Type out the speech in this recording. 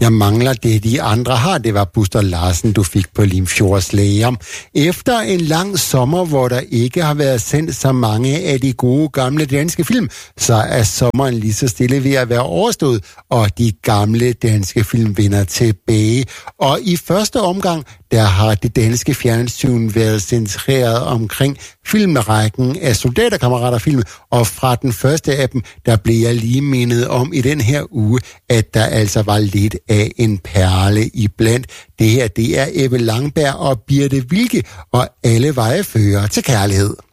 Jeg mangler det, de andre har. Det var Buster Larsen, du fik på Limfjords Læger. Efter en lang sommer, hvor der ikke har været sendt så mange af de gode gamle danske film, så er sommeren lige så stille ved at være overstået, og de gamle danske film vender tilbage. Og i første omgang, der har det danske fjernsyn været centreret omkring filmrækken af Soldaterkammerater-film, og fra den første af dem, der blev jeg lige mindet om i den her uge, at der altså var lidt af en perle iblandt. Det her, det er Ebbe Langberg og Birte Wilke, og alle veje fører til kærlighed.